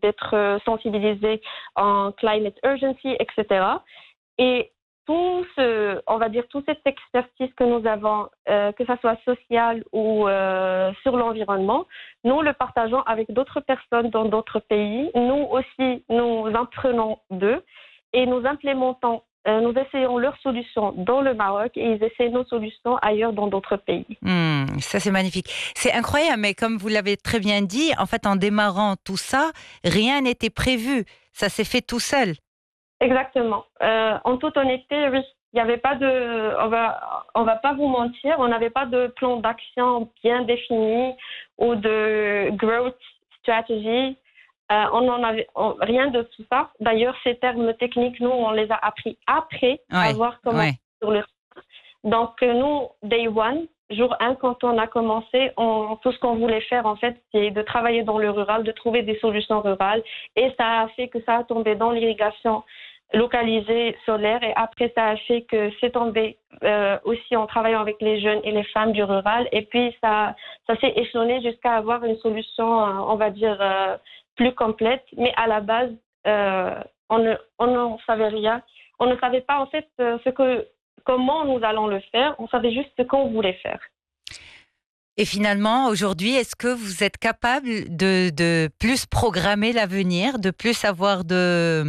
d'être sensibilisés en climate urgency, etc. Et tout toute cette expertise que nous avons, que ça soit sociale ou sur l'environnement, nous le partageons avec d'autres personnes dans d'autres pays. Nous aussi, nous apprenons d'eux et nous implémentons, nous essayons leurs solutions dans le Maroc et ils essaient nos solutions ailleurs dans d'autres pays. Ça c'est magnifique. C'est incroyable, mais comme vous l'avez très bien dit, en fait, en démarrant tout ça, rien n'était prévu. Ça s'est fait tout seul. Exactement. En toute honnêteté, oui, il n'y avait pas on va pas vous mentir, on n'avait pas de plan d'action bien défini ou de growth strategy. On n'en avait rien de tout ça. D'ailleurs, ces termes techniques, nous, on les a appris après avoir commencé sur le terrain. Donc, nous, day one, jour 1, quand on a commencé, tout ce qu'on voulait faire, en fait, c'est de travailler dans le rural, de trouver des solutions rurales. Et ça a fait que ça a tombé dans l'irrigation localisée solaire. Et après, ça a fait que c'est tombé aussi en travaillant avec les jeunes et les femmes du rural. Et puis, ça s'est échelonné jusqu'à avoir une solution, on va dire, plus complète. Mais à la base, on n'en savait rien. On ne savait pas, en fait, comment nous allons le faire. On savait juste ce qu'on voulait faire. Et finalement, aujourd'hui, est-ce que vous êtes capable de plus programmer l'avenir, de plus avoir de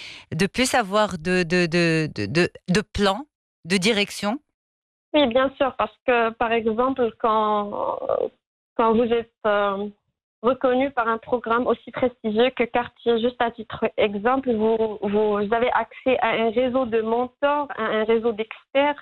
plans, de direction? Oui, bien sûr, parce que, par exemple, quand vous êtes reconnu par un programme aussi prestigieux que Cartier, juste à titre exemple, vous avez accès à un réseau de mentors, à un réseau d'experts,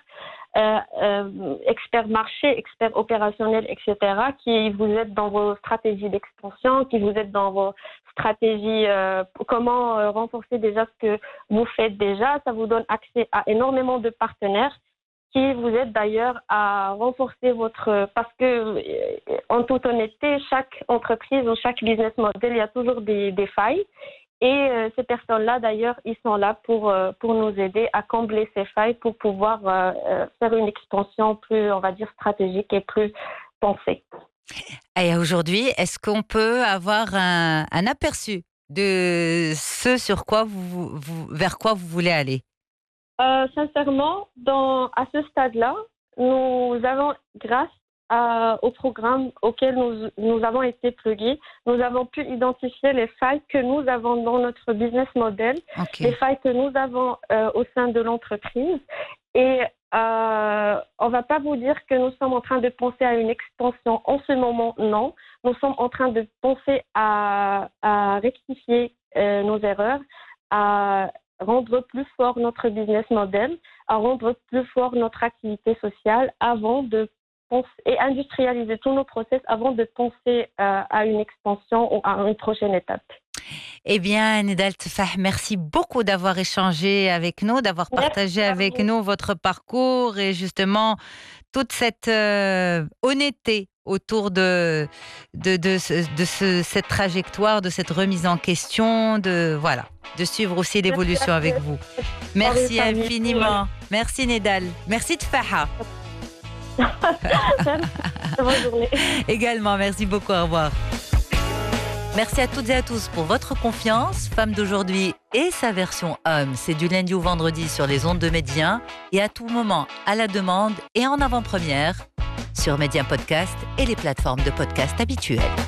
experts marché, experts opérationnels, etc., qui vous aident dans vos stratégies d'expansion, qui vous aident dans vos stratégies, comment renforcer déjà ce que vous faites déjà. Ça vous donne accès à énormément de partenaires qui vous aident d'ailleurs à renforcer parce que, en toute honnêteté, chaque entreprise ou chaque business model, il y a toujours des failles. Et ces personnes-là, d'ailleurs, ils sont là pour nous aider à combler ces failles pour pouvoir faire une expansion plus, on va dire, stratégique et plus pensée. Et aujourd'hui, est-ce qu'on peut avoir un aperçu de ce sur quoi vers quoi vous voulez aller? Sincèrement, à ce stade-là, nous avons, grâce au programme auquel nous avons été plugués, nous avons pu identifier les failles que nous avons dans notre business model, les failles que nous avons au sein de l'entreprise. Et on ne va pas vous dire que nous sommes en train de penser à une expansion en ce moment, non. Nous sommes en train de penser à rectifier nos erreurs, à rendre plus fort notre business model, à rendre plus fort notre activité sociale avant de penser et industrialiser tous nos process avant de penser à une expansion ou à une prochaine étape. Eh bien, Nedal Tefah, merci beaucoup d'avoir échangé avec nous, d'avoir partagé avec nous votre parcours et justement toute cette honnêteté autour de cette trajectoire, de cette remise en question, de suivre aussi l'évolution avec vous. Merci infiniment. Merci Nedal. Merci Tefah. Bonne journée. Également, merci beaucoup. Au revoir. Merci à toutes et à tous pour votre confiance. Femme d'aujourd'hui et sa version homme, c'est du lundi au vendredi sur les ondes de Média et à tout moment à la demande et en avant-première sur Média Podcast et les plateformes de podcast habituelles.